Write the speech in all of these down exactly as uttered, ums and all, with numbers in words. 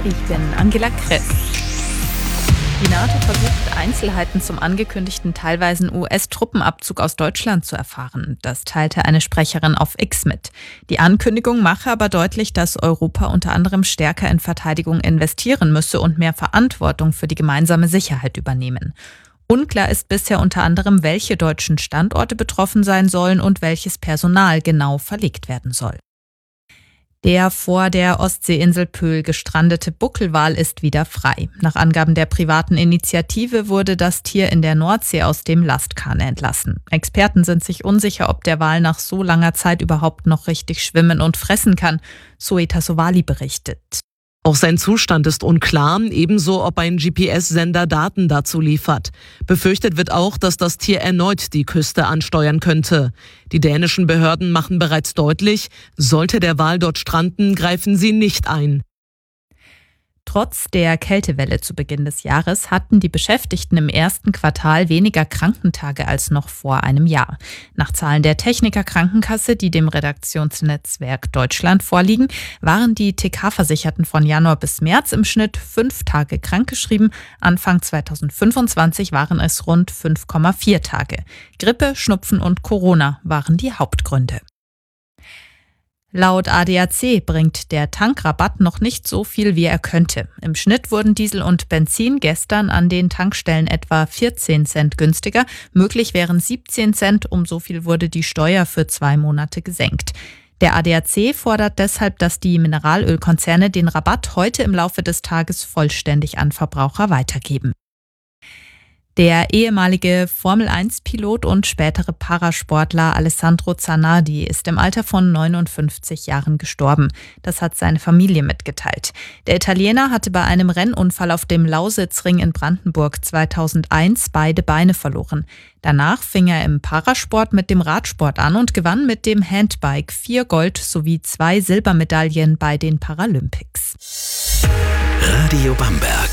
Ich bin Angela Kress. Die NATO versucht, Einzelheiten zum angekündigten teilweisen U S-Truppenabzug aus Deutschland zu erfahren. Das teilte eine Sprecherin auf X mit. Die Ankündigung mache aber deutlich, dass Europa unter anderem stärker in Verteidigung investieren müsse und mehr Verantwortung für die gemeinsame Sicherheit übernehmen. Unklar ist bisher unter anderem, welche deutschen Standorte betroffen sein sollen und welches Personal genau verlegt werden soll. Der vor der Ostseeinsel Pöhl gestrandete Buckelwal ist wieder frei. Nach Angaben der privaten Initiative wurde das Tier in der Nordsee aus dem Lastkahn entlassen. Experten sind sich unsicher, ob der Wal nach so langer Zeit überhaupt noch richtig schwimmen und fressen kann. Zoe Tassovali berichtet. Auch sein Zustand ist unklar, ebenso ob ein G P S-Sender Daten dazu liefert. Befürchtet wird auch, dass das Tier erneut die Küste ansteuern könnte. Die dänischen Behörden machen bereits deutlich, sollte der Wal dort stranden, greifen sie nicht ein. Trotz der Kältewelle zu Beginn des Jahres hatten die Beschäftigten im ersten Quartal weniger Krankentage als noch vor einem Jahr. Nach Zahlen der Techniker Krankenkasse, die dem Redaktionsnetzwerk Deutschland vorliegen, waren die T K-Versicherten von Januar bis März im Schnitt fünf Tage krankgeschrieben. Anfang zweitausendfünfundzwanzig waren es rund fünf Komma vier Tage. Grippe, Schnupfen und Corona waren die Hauptgründe. Laut A D A C bringt der Tankrabatt noch nicht so viel, wie er könnte. Im Schnitt wurden Diesel und Benzin gestern an den Tankstellen etwa vierzehn Cent günstiger. Möglich wären siebzehn Cent, um so viel wurde die Steuer für zwei Monate gesenkt. Der A D A C fordert deshalb, dass die Mineralölkonzerne den Rabatt heute im Laufe des Tages vollständig an Verbraucher weitergeben. Der ehemalige Formel eins Pilot und spätere Parasportler Alessandro Zanardi ist im Alter von neunundfünfzig Jahren gestorben. Das hat seine Familie mitgeteilt. Der Italiener hatte bei einem Rennunfall auf dem Lausitzring in Brandenburg zweitausendeins beide Beine verloren. Danach fing er im Parasport mit dem Radsport an und gewann mit dem Handbike vier Gold- sowie zwei Silbermedaillen bei den Paralympics. Radio Bamberg.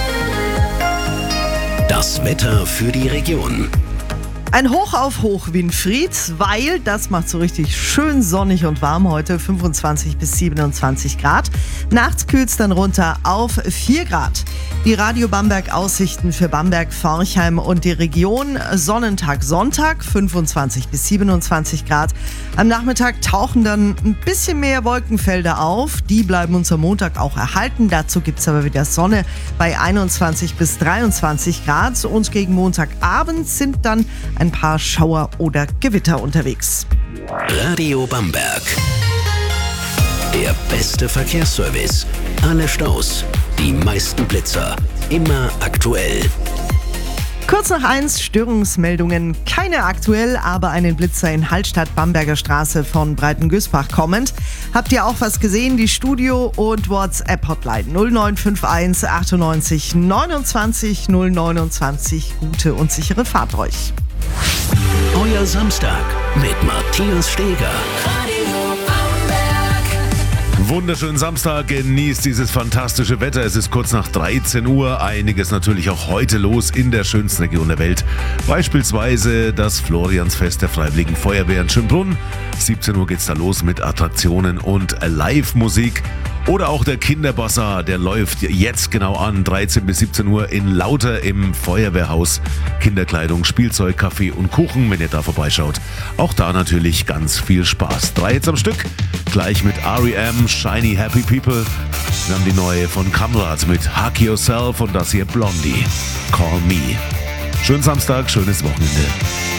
Das Wetter für die Region. Ein Hoch auf Hoch, Winfried, weil das macht so richtig schön sonnig und warm heute, fünfundzwanzig bis siebenundzwanzig Grad. Nachts kühlt es dann runter auf vier Grad. Die Radio Bamberg Aussichten für Bamberg, Forchheim und die Region. Sonnentag, Sonntag, fünfundzwanzig bis siebenundzwanzig Grad. Am Nachmittag tauchen dann ein bisschen mehr Wolkenfelder auf. Die bleiben uns am Montag auch erhalten. Dazu gibt es aber wieder Sonne bei einundzwanzig bis dreiundzwanzig Grad. Und gegen Montagabend sind dann ein paar Schauer oder Gewitter unterwegs. Radio Bamberg. Der beste Verkehrsservice. Alle Staus, die meisten Blitzer. Immer aktuell. Kurz nach eins, Störungsmeldungen. Keine aktuell, aber einen Blitzer in Hallstatt, Bamberger Straße von Breitengüßbach kommend. Habt ihr auch was gesehen? Die Studio- und WhatsApp-Hotline null neun fünf eins achtundneunzig neunundzwanzig null neunundzwanzig. Gute und sichere Fahrt euch. Euer Samstag mit Matthias Steger. Wunderschönen Samstag, genießt dieses fantastische Wetter. Es ist kurz nach dreizehn Uhr. Einiges natürlich auch heute los in der schönsten Region der Welt. Beispielsweise das Floriansfest der Freiwilligen Feuerwehr in Schönbrunn. siebzehn Uhr geht's da los mit Attraktionen und Live-Musik. Oder auch der Kinderbazar, der läuft jetzt genau an, dreizehn bis siebzehn Uhr in Lauter im Feuerwehrhaus. Kinderkleidung, Spielzeug, Kaffee und Kuchen, wenn ihr da vorbeischaut. Auch da natürlich ganz viel Spaß. Drei jetzt am Stück, gleich mit R E M, Shiny Happy People. Wir haben die neue von Kamrat mit Hug Yourself und das hier Blondie, Call Me. Schönen Samstag, schönes Wochenende.